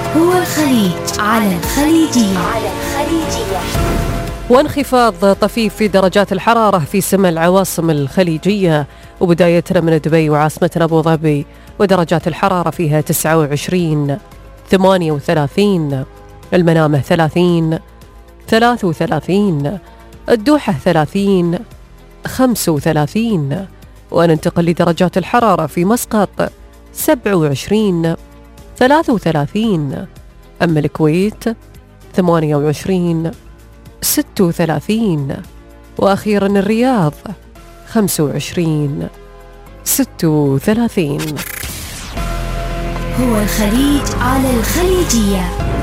هو الخليج على الخليجية. وانخفاض طفيف في درجات الحرارة في سماء العواصم الخليجية، وبدايتنا من دبي وعاصمتنا أبو ظبي، ودرجات الحرارة فيها 29 38، المنامة 30 33، الدوحة 30 35، وننتقل لدرجات الحرارة في مسقط 27 33، أما الكويت 28 36، وأخيرا الرياض 25 36. هو الخليج على الخليجية.